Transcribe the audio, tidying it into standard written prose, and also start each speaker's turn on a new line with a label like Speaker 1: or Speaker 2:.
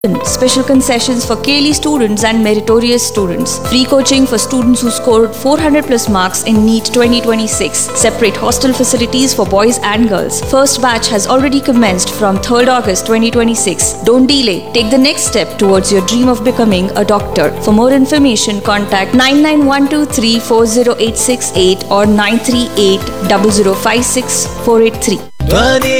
Speaker 1: Special concessions for KLE students and meritorious students. Free coaching for students who scored 400 plus marks in NEET 2026. Separate hostel facilities for boys and girls. First batch has already commenced from 3rd August 2026. Don't delay. Take the next step towards your dream of becoming a doctor. For more information, contact 9912340868 or 938 0056483.